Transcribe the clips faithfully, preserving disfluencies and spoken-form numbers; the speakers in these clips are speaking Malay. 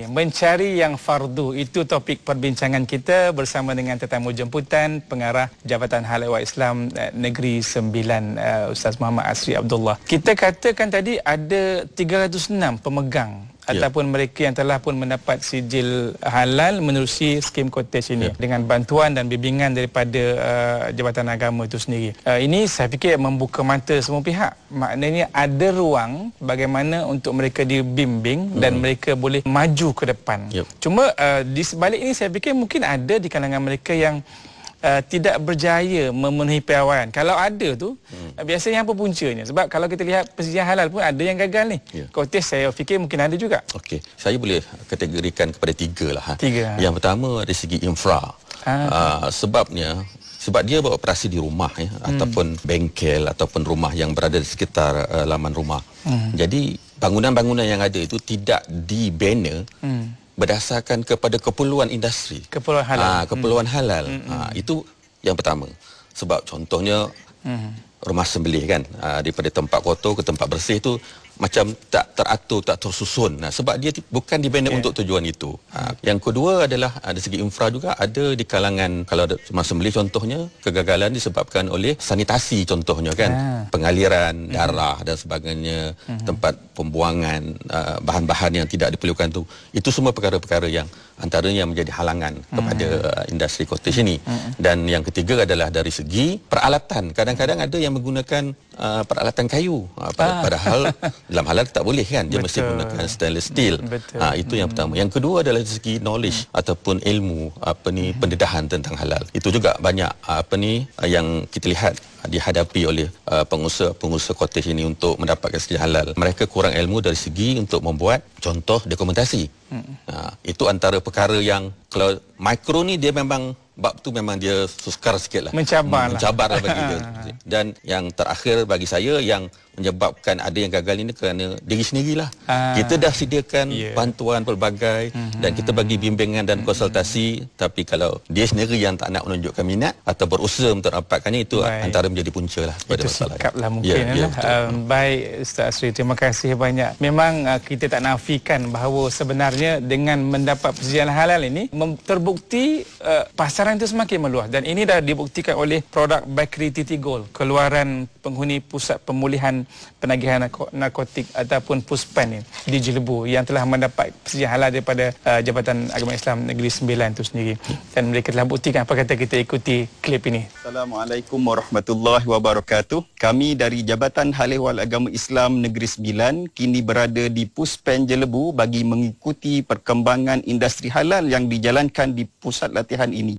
Mencari yang fardu, itu topik perbincangan kita bersama dengan tetamu jemputan Pengarah Jabatan Hal Ehwal Islam Negeri Sembilan, uh, Ustaz Muhammad Asri Abdullah. Kita katakan tadi ada tiga ratus enam pemegang ya, ataupun mereka yang telah pun mendapat sijil halal menerusi skim kotes ini ya, dengan bantuan dan bimbingan daripada uh, Jabatan Agama itu sendiri. Uh, ini saya fikir membuka mata semua pihak. Maknanya ada ruang bagaimana untuk mereka dibimbing hmm. dan mereka boleh maju ke depan. Yep. Cuma uh, di sebalik ini saya fikir mungkin ada di kalangan mereka yang Uh, tidak berjaya memenuhi piawaian. Kalau ada tu, hmm. uh, biasanya apa puncanya? Sebab kalau kita lihat persijian halal pun ada yang gagal ni. Yeah. Kotes saya fikir mungkin ada juga. Okey, saya boleh kategorikan kepada tiga lah. Ha. Tiga. Yang pertama dari segi infra. Ah. Uh, sebabnya sebab dia beroperasi di rumah ya, hmm. ataupun bengkel ataupun rumah yang berada di sekitar uh, laman rumah. Hmm. Jadi bangunan-bangunan yang ada itu tidak dibina hmm. berdasarkan kepada keperluan industri. Keperluan halal. Ha, keperluan hmm. halal. Hmm. Ha, itu yang pertama. Sebab contohnya hmm. rumah sembelih kan, ha, daripada tempat kotor ke tempat bersih tu macam tak teratur, tak tersusun. Nah, sebab dia bukan dibina yeah. untuk tujuan itu. Ha, yang kedua adalah dari segi infra juga ada di kalangan, kalau rumah sembelih contohnya kegagalan disebabkan oleh sanitasi contohnya kan, ah. pengaliran darah mm-hmm. dan sebagainya, mm-hmm. tempat pembuangan uh, bahan-bahan yang tidak diperlukan tu. Itu semua perkara-perkara yang antaranya yang menjadi halangan mm-hmm. kepada uh, industri cottage ini. Mm-hmm. Dan yang ketiga adalah dari segi peralatan. Kadang-kadang ada yang menggunakan uh, peralatan kayu. Uh, ah. Padahal dalam halal tak boleh kan, dia Betul. mesti gunakan stainless steel. Ha, itu yang pertama. Yang kedua adalah dari segi knowledge hmm. ataupun ilmu apa ni hmm. pendedahan tentang halal. Itu juga banyak apa ni yang kita lihat dihadapi oleh uh, pengusaha-pengusaha cottage ini untuk mendapatkan sijil halal. Mereka kurang ilmu dari segi untuk membuat contoh dokumentasi. Hmm. Ha, itu antara perkara yang kalau mikro ni dia memang bab tu memang dia sukar sikit lah. Mencabar, Mencabar lah bagi dia. Dan yang terakhir bagi saya yang menyebabkan ada yang gagal ini kerana diri sendirilah. Ah. Kita dah sediakan yeah. bantuan pelbagai mm-hmm. dan kita bagi bimbingan dan konsultasi, mm-hmm. tapi kalau dia sendiri yang tak nak menunjukkan minat atau berusaha untuk dapatkannya, itu baik. antara menjadi punca lah pada itu masalah. Itu sikaplah mungkin. Yeah, yeah, uh, baik Ustaz Asri, terima kasih banyak. Memang uh, kita tak nafikan bahawa sebenarnya dengan mendapat persetujuan halal ini terbukti uh, pasaran itu semakin meluas, dan ini dah dibuktikan oleh produk Bakery Titi Gold, keluaran penghuni pusat pemulihan penagihan narkotik ataupun Puspan ni di Jelebu, yang telah mendapat persetujuan halal daripada uh, Jabatan Agama Islam Negeri Sembilan itu sendiri, dan mereka telah buktikan. Apa kata kita ikuti klip ini? Assalamualaikum warahmatullahi wabarakatuh. Kami dari Jabatan Hal Ehwal Agama Islam Negeri Sembilan kini berada di Puspan Jelebu bagi mengikuti perkembangan industri halal yang dijalankan di pusat latihan ini.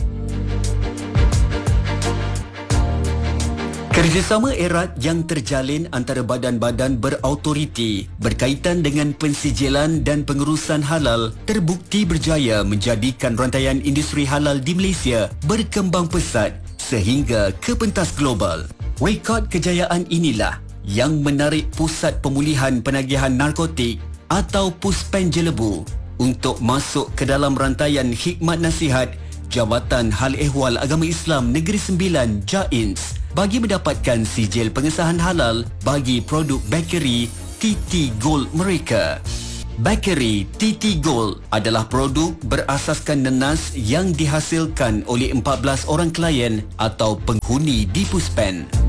Kerjasama erat yang terjalin antara badan-badan berautoriti berkaitan dengan pensijilan dan pengurusan halal terbukti berjaya menjadikan rantaian industri halal di Malaysia berkembang pesat sehingga ke pentas global. Rekod kejayaan inilah yang menarik Pusat Pemulihan Penagihan Narkotik atau Puspan Jelebu untuk masuk ke dalam rantaian khidmat nasihat Jabatan Hal Ehwal Agama Islam Negeri Sembilan J A I N S bagi mendapatkan sijil pengesahan halal bagi produk bakery Titi Gold mereka. Bakery Titi Gold adalah produk berasaskan nenas yang dihasilkan oleh empat belas orang klien atau penghuni di Puspan.